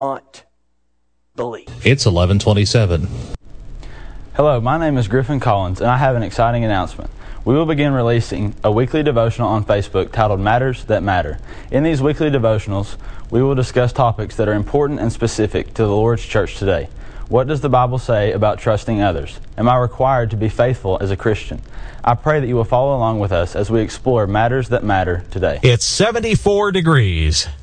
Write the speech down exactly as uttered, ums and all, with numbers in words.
not believe. It's eleven twenty-seven. Hello, my name is Griffin Collins, and I have an exciting announcement. We will begin releasing a weekly devotional on Facebook titled Matters That Matter. In these weekly devotionals, we will discuss topics that are important and specific to the Lord's church today. What does the Bible say about trusting others? Am I required to be faithful as a Christian? I pray that you will follow along with us as we explore matters that matter today. It's seventy-four degrees.